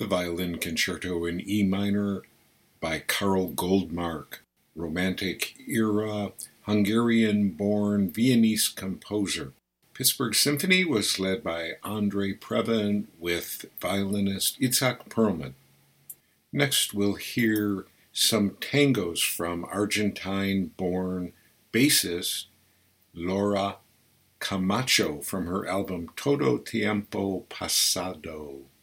The Violin Concerto in E minor by Karl Goldmark, Romantic era Hungarian-born Viennese composer. Pittsburgh Symphony was led by Andrei Previn with violinist Itzhak Perlman. Next we'll hear some tangos from Argentine-born bassist Laura Camacho from her album Todo Tiempo Pasado.